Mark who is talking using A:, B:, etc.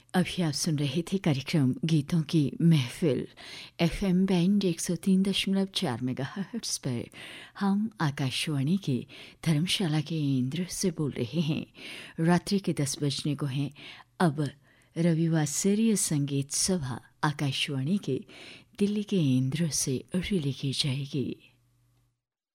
A: अभी आप सुन रहे थे कार्यक्रम गीतों की महफिल FM बैंड 103.4 मेगाहर्ट्ज़ पर। हम आकाशवाणी के धर्मशाला के इंद्र से बोल रहे हैं। रात्रि के 10 बजने को हैं। अब रविवासरीय संगीत सभा आकाशवाणी के दिल्ली के इंद्र से रिले की जाएगी।